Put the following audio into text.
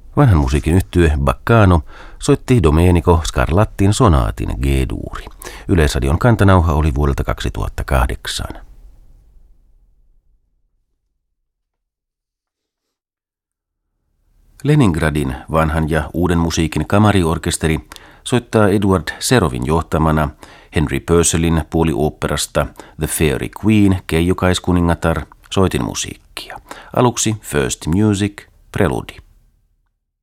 Vanhan musiikin yhtye Baccano soitti Domenico Scarlattin sonaatin G-duuri. Yleisradion kantanauha oli vuodelta 2008. Leningradin vanhan ja uuden musiikin kamariorkesteri soittaa Eduard Serovin johtamana Henry Purcellin puolioopperasta The Fairy Queen, Keijukais kuningatar, soitinmusiikkia. Aluksi First Music, Prelude.